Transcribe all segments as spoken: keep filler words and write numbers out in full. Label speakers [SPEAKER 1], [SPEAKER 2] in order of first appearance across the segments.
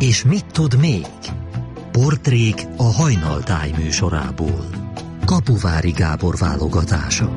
[SPEAKER 1] És mit tud még? Portrék a Hajnaltáj műsorából. Kapuvári Gábor válogatása.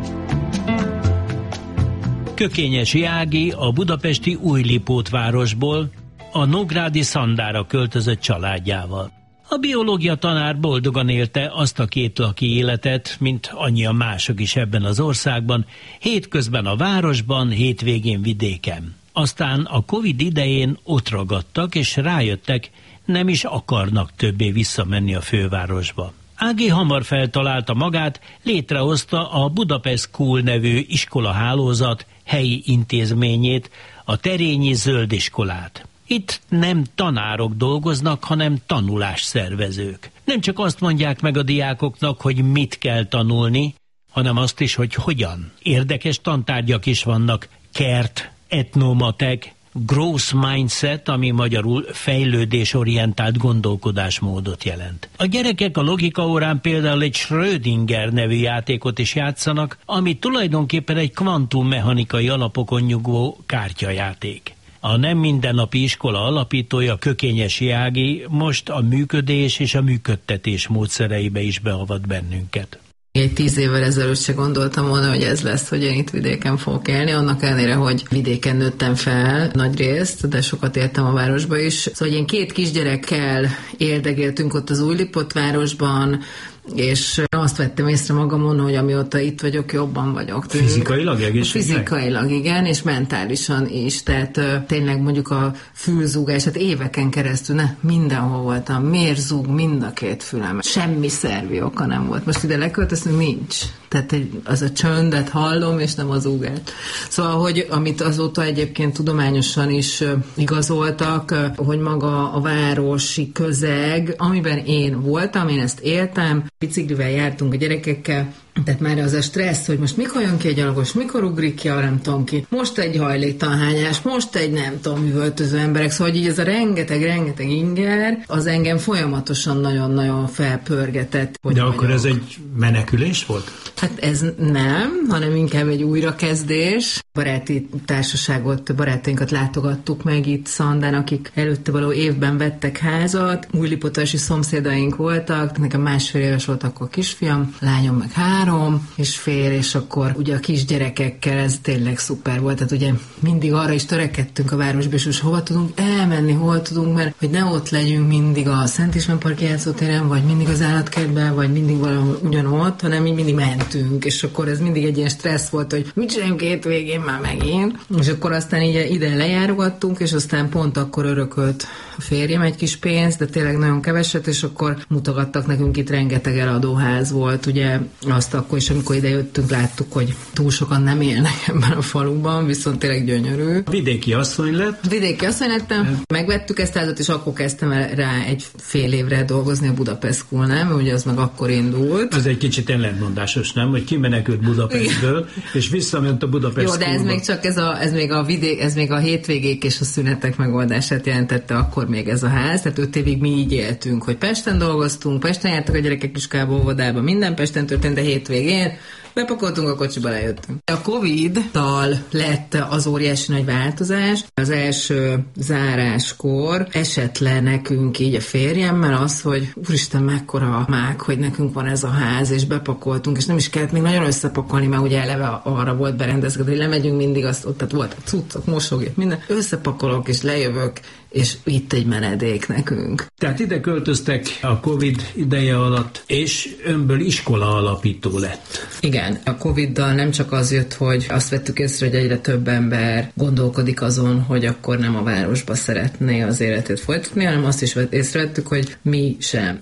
[SPEAKER 2] Kökényesi Ági a budapesti Újlipótvárosból a nógrádi Szandára költözött családjával. A biológia tanár boldogan élte azt a kétlaki életet, mint annyian mások is ebben az országban, hétközben a városban, hétvégén vidéken. Aztán a Covid idején ott ragadtak, és rájöttek, nem is akarnak többé visszamenni a fővárosba. Ági hamar feltalálta magát, létrehozta a Budapest School nevű iskolahálózat helyi intézményét, a Terényi Zöldiskolát. Itt nem tanárok dolgoznak, hanem tanulásszervezők. Nem csak azt mondják meg a diákoknak, hogy mit kell tanulni, hanem azt is, hogy hogyan. Érdekes tantárgyak is vannak, kert, etnomatek, growth mindset, ami magyarul fejlődésorientált gondolkodásmódot jelent. A gyerekek a logika órán például egy Schrödinger nevű játékot is játszanak, ami tulajdonképpen egy kvantummechanikai alapokon nyugvó kártyajáték. A nem mindennapi iskola alapítója, Kökényesi Ági most a működés és a működtetés módszereibe is beavat bennünket.
[SPEAKER 3] Egy tíz évvel ezelőtt se gondoltam volna, hogy ez lesz, hogy én itt vidéken fogok élni, annak ellenére, hogy vidéken nőttem fel nagy részt, de sokat éltem a városba is. Szóval én két kisgyerekkel éldegéltünk ott az Újlipótvárosban, és azt vettem észre magamon, hogy amióta itt vagyok, jobban vagyok.
[SPEAKER 2] Fizikailag egészségnek?
[SPEAKER 3] Fizikailag, igen, és mentálisan is. Tehát uh, tényleg mondjuk a fülzúgás, hát éveken keresztül ne, mindenhol voltam. Miért zúg mind a két fülem? Semmi szervi oka nem volt. Most ide leköltöztünk, nincs. Tehát egy, az a csöndet hallom, és nem az zúgát. Szóval, hogy amit azóta egyébként tudományosan is uh, igazoltak, uh, hogy maga a városi közeg, amiben én voltam, én ezt éltem, biciklivel jártunk a gyerekekkel, tehát már az a stressz, hogy most mikor jön ki egy gyalogos, mikor ugrik ki a nem tudom ki, most egy hajléktalanhányás, most egy nem tudom üvöltöző emberek, szóval hogy így ez a rengeteg-rengeteg inger, az engem folyamatosan nagyon-nagyon felpörgetett.
[SPEAKER 2] De vagyok. Akkor ez egy menekülés volt?
[SPEAKER 3] Hát ez nem, hanem inkább egy újrakezdés. Baráti társaságot, barátainkat látogattuk meg itt Szandán, akik előtte való évben vettek házat, újlipótvárosi szomszédaink voltak, nekem másfél éves volt akkor kisfiam, lányom meg három és fél, és akkor ugye a kisgyerekekkel ez tényleg szuper volt, tehát ugye mindig arra is törekedtünk a városba, és most hova tudunk elmenni, hol tudunk, mert hogy ne ott legyünk mindig a Szent István parki játszótéren, vagy mindig az állatkertben, vagy mindig valahol ugyanott, hanem mi mindig mentünk, és akkor ez mindig egy ilyen stressz volt, hogy mit csináljunk két végén már megint, és akkor aztán így ide lejárogattunk, és aztán pont akkor örökölt a férjem egy kis pénzt, de tényleg nagyon keveset, és akkor mutogattak nekünk, itt rengeteg eladóház volt, ugye azt akkor is, amikor ide jöttünk, láttuk, hogy túl sokan nem élnek ebben a faluban, viszont tényleg gyönyörű.
[SPEAKER 2] Vidéki asszony lett?
[SPEAKER 3] Vidéki asszony lettem, megvettük ezt házat, és akkor kezdtem el rá egy fél évre dolgozni a Budapest School-nál, mert ugye az meg akkor indult.
[SPEAKER 2] Ez egy kicsit ellentmondásos, nem? Hogy kimenekült Budapestből, és visszament a Budapest
[SPEAKER 3] Jó, de ez még csak ez, a, ez, még a vidék, ez még a hétvégék és a szünetek megoldását jelentette akkor még ez a ház, tehát öt évig mi így éltünk, hogy Pesten dolgoztunk, Pesten jártak a gyerekek iskolába, óvodába, minden Pesten történt, de hétvégén bepakoltunk a kocsiba, lejöttünk. A Covid-tal lett az óriási nagy változás. Az első záráskor esett le nekünk így a férjemmel az, hogy úristen, mekkora mák, hogy nekünk van ez a ház, és bepakoltunk, és nem is kellett még nagyon összepakolni, mert ugye eleve arra volt berendezve, hogy lemegyünk mindig, azt ott tehát volt a cuccok, mosógép, minden. Összepakolok, és lejövök, és itt egy menedék nekünk.
[SPEAKER 2] Tehát ide költöztek a Covid ideje alatt, és önből iskola alapító lett.
[SPEAKER 3] Igen, a Coviddal nem csak az jött, hogy azt vettük észre, hogy egyre több ember gondolkodik azon, hogy akkor nem a városba szeretné az életét folytatni, hanem azt is észrevettük, hogy mi sem.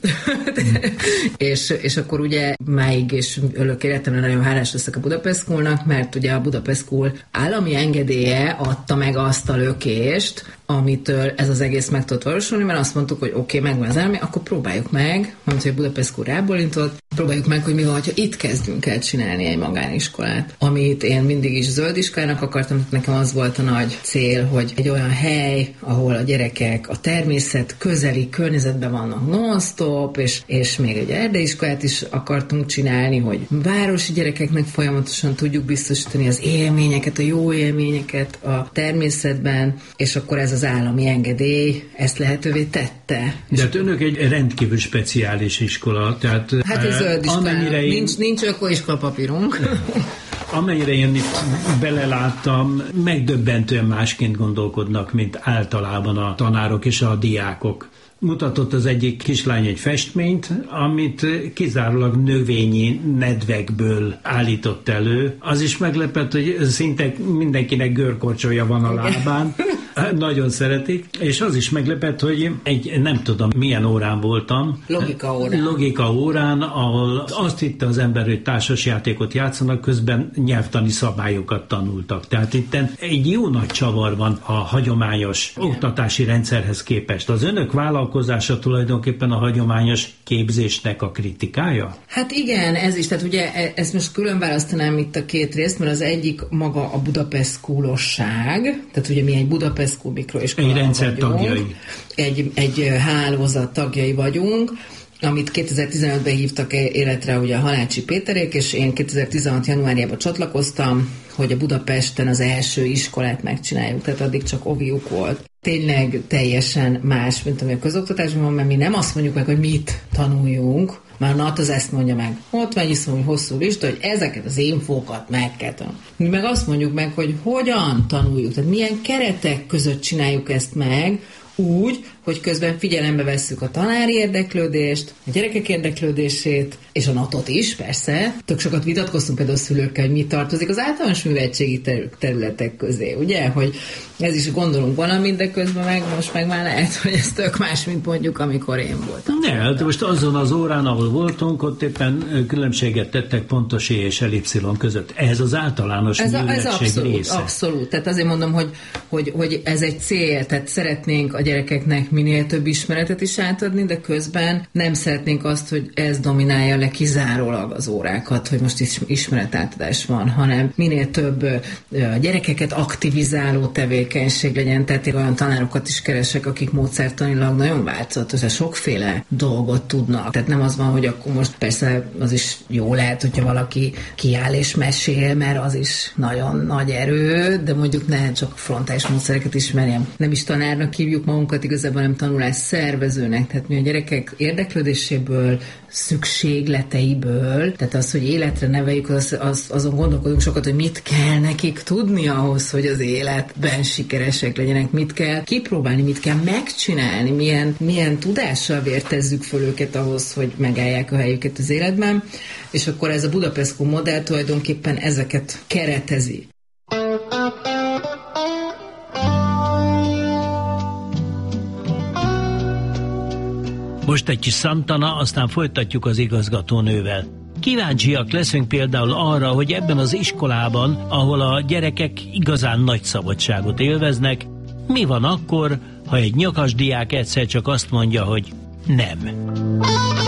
[SPEAKER 3] és, és akkor ugye máig és örök életemre nagyon hálás leszek a Budapest Schoolnak, mert ugye a Budapest School állami engedélye adta meg azt a lökést, amitől ez az egész meg tudott valósulni, mert azt mondtuk, hogy oké, okay, megvan az elmi, akkor próbáljuk meg, mondta, hogy Budapest School rábólintott, Próbáljuk meg, hogy mi van, hogyha itt kezdünk el csinálni egy magániskolát. Amit én mindig is zöldiskolának akartam, nekem az volt a nagy cél, hogy egy olyan hely, ahol a gyerekek a természet közeli környezetben vannak non-stop, és, és még egy erdeiiskolát is akartunk csinálni, hogy városi gyerekeknek folyamatosan tudjuk biztosítani az élményeket, a jó élményeket a természetben, és akkor ez az állami engedély ezt lehetővé tette.
[SPEAKER 4] De hát önök egy rendkívül speciális iskola, tehát
[SPEAKER 3] hát ez zöldiskola,
[SPEAKER 4] én...
[SPEAKER 3] nincs, nincs ökoiskola papírunk.
[SPEAKER 4] Amennyire én itt beleláttam, megdöbbentően másként gondolkodnak, mint általában a tanárok és a diákok. Mutatott az egyik kislány egy festményt, amit kizárólag növényi nedvekből állított elő. Az is meglepett, hogy szinte mindenkinek görkorcsolja van a lábán. Nagyon szeretik. És az is meglepett, hogy egy nem tudom milyen órán voltam.
[SPEAKER 3] Logika órán.
[SPEAKER 4] Logika órán, ahol azt hitte az ember, hogy társasjátékot játszanak, közben nyelvtani szabályokat tanultak. Tehát itt egy jó nagy csavar van a hagyományos oktatási rendszerhez képest. Az önök vállalkozása tulajdonképpen a hagyományos képzésnek a kritikája?
[SPEAKER 3] Hát igen, ez is. Tehát ugye ezt most külön választanám itt a két részt, mert az egyik maga a Budapest Schoolosság, tehát ugye mi egy Budapest School mikroiskola
[SPEAKER 4] egy rendszer
[SPEAKER 3] vagyunk,
[SPEAKER 4] tagjai.
[SPEAKER 3] Egy, egy hálózat tagjai vagyunk, amit kétezer-tizenötben hívtak életre ugye a Halácsi Péterék, és én kétezer-tizenhat januárjában csatlakoztam, hogy a Budapesten az első iskolát megcsináljuk, tehát addig csak oviuk volt. Tényleg teljesen más, mint ami a közoktatásban van, mert mi nem azt mondjuk meg, hogy mit tanuljunk, már Nat az ezt mondja meg. Ott van egy iszonyú hosszú lista, hogy ezeket az infókat meg kell tanulni. Mi meg azt mondjuk meg, hogy hogyan tanuljuk, tehát milyen keretek között csináljuk ezt meg, úgy, hogy közben figyelembe vesszük a tanári érdeklődést, a gyerekek érdeklődését, és a natot is, persze. Tök sokat vitatkoztunk például a szülőkkel, hogy mi tartozik az általános műveltségi területek közé, ugye? Hogy ez is gondolunk valamit, de közben meg most meg már lehet, hogy ez tök más, mint mondjuk, amikor én voltam.
[SPEAKER 4] Ne, hát most azon az órán, ahol voltunk, ott éppen különbséget tettek pontos é és elipszilon között. Ez az általános
[SPEAKER 3] ez
[SPEAKER 4] műveltség
[SPEAKER 3] a, ez abszolút,
[SPEAKER 4] része.
[SPEAKER 3] Abszolút. Tehát azért mondom, hogy, hogy, hogy ez egy cél, tehát szeretnénk a gyerekeknek minél több ismeretet is átadni, de közben nem szeretnénk azt, hogy ez dominálja le kizárólag az órákat, hogy most is ismeretátadás van, hanem minél több gyerekeket aktivizáló tevékenység legyen, tehát én olyan tanárokat is keresek, akik módszertanilag nagyon változatos, sokféle dolgot tudnak. Tehát nem az van, hogy akkor most persze az is jó lehet, hogyha valaki kiáll és mesél, mert az is nagyon nagy erő, de mondjuk ne csak frontális módszereket ismerjem. Nem is tanárnak hívjuk magunkat, igazából nem tanulás szervezőnek, tehát mi a gyerekek érdeklődéséből, szükségleteiből, tehát az, hogy életre neveljük, az, az, azon gondolkodunk sokat, hogy mit kell nekik tudni ahhoz, hogy az életben sikeresek legyenek, mit kell kipróbálni, mit kell megcsinálni, milyen, milyen tudással vértezzük föl őket ahhoz, hogy megállják a helyüket az életben, és akkor ez a Budapest School modell tulajdonképpen ezeket keretezi.
[SPEAKER 2] Most egy kis Santana, aztán folytatjuk az igazgatónővel. Kíváncsiak leszünk például arra, hogy ebben az iskolában, ahol a gyerekek igazán nagy szabadságot élveznek, mi van akkor, ha egy nyakas diák egyszer csak azt mondja, hogy nem.